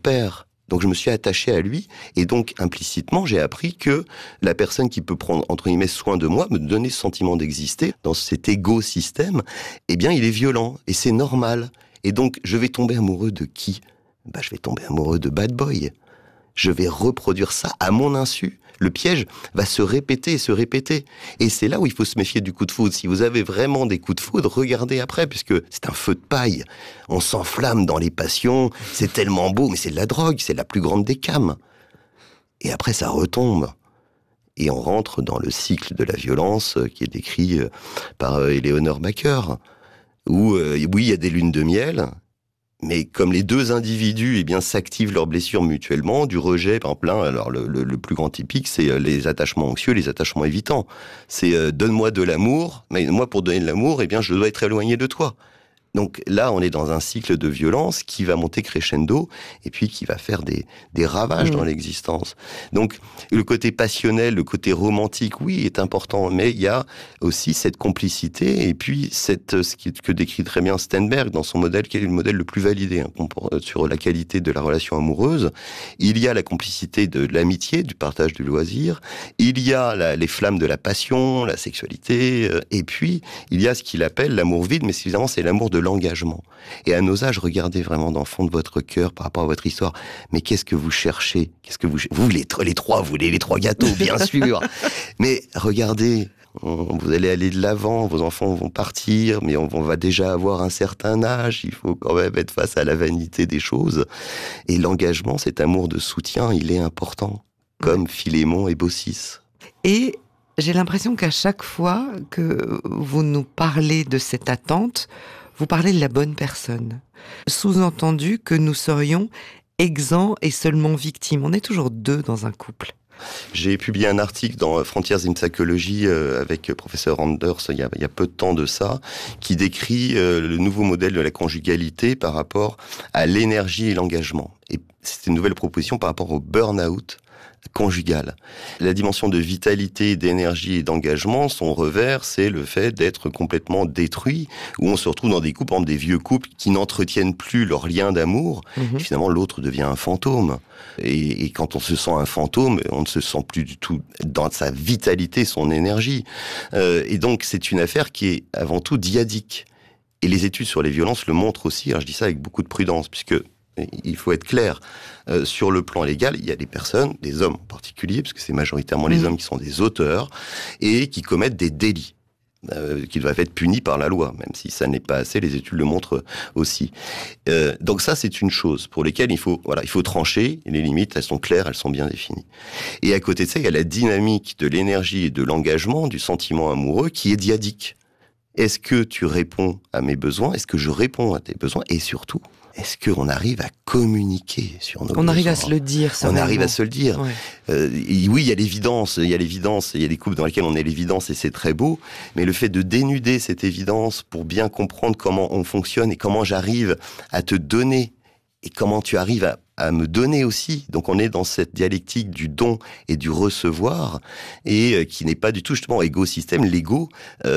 père. Donc je me suis attaché à lui, et donc implicitement j'ai appris que la personne qui peut prendre entre guillemets soin de moi, me donner ce sentiment d'exister dans cet égo-système, eh bien il est violent, et c'est normal. Et donc je vais tomber amoureux de qui ? Je vais tomber amoureux de bad boy. Je vais reproduire ça à mon insu. Le piège va se répéter et se répéter. Et c'est là où il faut se méfier du coup de foudre. Si vous avez vraiment des coups de foudre, regardez après, puisque c'est un feu de paille. On s'enflamme dans les passions, c'est tellement beau, mais c'est de la drogue, c'est la plus grande des cames. Et après, ça retombe. Et on rentre dans le cycle de la violence qui est décrit par Eleanor Baker, où, oui, il y a des lunes de miel, mais comme les deux individus s'activent leurs blessures mutuellement, du rejet, par exemple, alors le plus grand typique, c'est les attachements anxieux, les attachements évitants. C'est donne-moi de l'amour, mais moi pour donner de l'amour, je dois être éloigné de toi. Donc là, on est dans un cycle de violence qui va monter crescendo et puis qui va faire des ravages dans l'existence. Donc le côté passionnel, le côté romantique, oui, est important, mais il y a aussi cette complicité et puis ce que décrit très bien Steinberg dans son modèle, qui est le modèle le plus validé sur la qualité de la relation amoureuse. Il y a la complicité de l'amitié, du partage du loisir, il y a les flammes de la passion, la sexualité, et puis il y a ce qu'il appelle l'amour vide, mais évidemment c'est l'amour de l'engagement. Et à nos âges, regardez vraiment dans le fond de votre cœur par rapport à votre histoire. Mais qu'est-ce que vous cherchez ? Vous, les trois, vous voulez les trois gâteaux, bien sûr. Mais regardez, vous allez aller de l'avant, vos enfants vont partir, mais on va déjà avoir un certain âge. Il faut quand même être face à la vanité des choses. Et l'engagement, cet amour de soutien, il est important. Comme Philémon et Baucis. Et j'ai l'impression qu'à chaque fois que vous nous parlez de cette attente, vous parlez de la bonne personne. Sous-entendu que nous serions exempts et seulement victimes. On est toujours deux dans un couple. J'ai publié un article dans Frontiers in Psychology avec professeur Anders il y a peu de temps de ça, qui décrit le nouveau modèle de la conjugalité par rapport à l'énergie et l'engagement. Et c'est une nouvelle proposition par rapport au burn-out conjugale. La dimension de vitalité, d'énergie et d'engagement, son revers, c'est le fait d'être complètement détruit, où on se retrouve dans des couples, par exemple des vieux couples qui n'entretiennent plus leur lien d'amour, et finalement l'autre devient un fantôme. Et quand on se sent un fantôme, on ne se sent plus du tout dans sa vitalité, son énergie. Et donc c'est une affaire qui est avant tout dyadique. Et les études sur les violences le montrent aussi, alors je dis ça avec beaucoup de prudence, puisque il faut être clair, sur le plan légal, il y a des personnes, des hommes en particulier, parce que c'est majoritairement les hommes qui sont des auteurs, et qui commettent des délits, qui doivent être punis par la loi, même si ça n'est pas assez, les études le montrent aussi. Donc ça, c'est une chose pour lesquelles il faut trancher, et les limites, elles sont claires, elles sont bien définies. Et à côté de ça, il y a la dynamique de l'énergie et de l'engagement, du sentiment amoureux, qui est dyadique. Est-ce que tu réponds à mes besoins ? Est-ce que je réponds à tes besoins ? Et surtout, est-ce qu'on arrive à communiquer sur nos besoins ? On arrive à se le dire, ça. On arrive à se le dire. Ouais. Oui, il y a l'évidence, il y a des couples dans lesquels on a l'évidence et c'est très beau, mais le fait de dénuder cette évidence pour bien comprendre comment on fonctionne et comment j'arrive à te donner et comment tu arrives à me donner aussi. Donc on est dans cette dialectique du don et du recevoir, et qui n'est pas du tout justement égo-système. L'ego,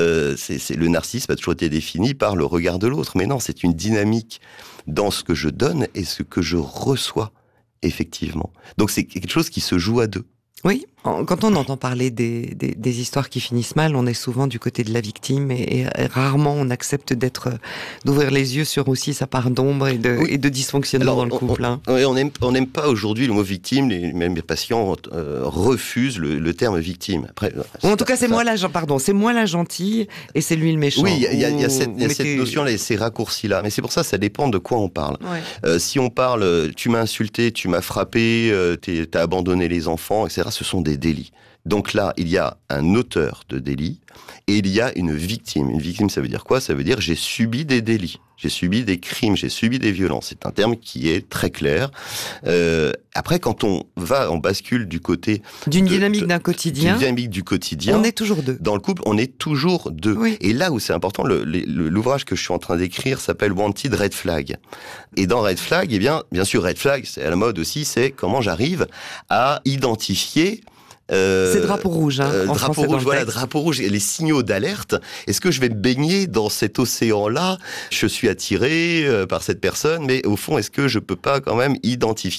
c'est le narcissisme a toujours été défini par le regard de l'autre. Mais non, c'est une dynamique dans ce que je donne et ce que je reçois, effectivement. Donc c'est quelque chose qui se joue à deux. Oui, quand on entend parler des histoires qui finissent mal, on est souvent du côté de la victime et rarement on accepte d'ouvrir les yeux sur aussi sa part d'ombre et de dysfonctionnement dans le couple. On n'aime pas aujourd'hui le mot victime, même les patients refusent le terme victime. Après, en tout cas, c'est moi la gentille et c'est lui le méchant. Oui, il y a cette notion, ces raccourcis-là. Mais c'est pour ça dépend de quoi on parle. Ouais. Si on parle, tu m'as insulté, tu m'as frappé, t'as abandonné les enfants, etc., ce sont des délits. Donc là, il y a un auteur de délit et il y a une victime. Une victime, ça veut dire quoi ? Ça veut dire j'ai subi des délits, j'ai subi des crimes, j'ai subi des violences. C'est un terme qui est très clair. Après, quand on bascule du côté d'une dynamique d'un quotidien, d'une dynamique du quotidien, on est toujours deux. Dans le couple, on est toujours deux. Oui. Et là où c'est important, l'ouvrage que je suis en train d'écrire s'appelle Wanted Red Flag. Et dans Red Flag, bien sûr, Red Flag, c'est à la mode aussi, c'est comment j'arrive à identifier c'est drapeau rouge, drapeau rouge, voilà, drapeau rouge, et les signaux d'alerte. Est-ce que je vais me baigner dans cet océan-là ? Je suis attiré par cette personne, mais au fond, est-ce que je peux pas quand même identifier